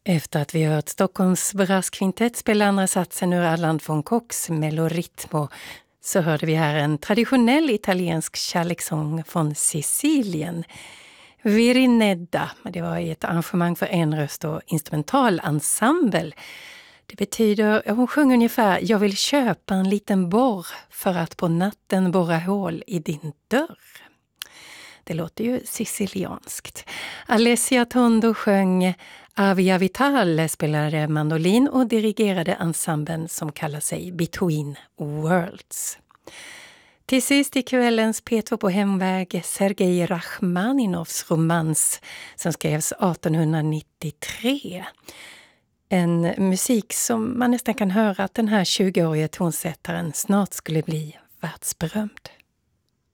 Efter att vi hört Stockholms brasskvintett spela andra satsen ur Allan von Kochs Meloritmo så hörde vi här en traditionell italiensk kärlekssång från Sicilien. Virinedda, det var i ett arrangemang för en röst och instrumentalensemble. Det betyder, hon sjunger ungefär, jag vill köpa en liten borr för att på natten borra hål i din dörr. Det låter ju sicilianskt. Alessia Tondo sjöng, Avia Vitale spelade mandolin och dirigerade ensemblen som kallar sig Between Worlds. Till sist i kvällens P2 på hemväg Sergej Rachmaninovs romans som skrevs 1893. En musik som man nästan kan höra att den här 20-årige tonsättaren snart skulle bli världsberömd.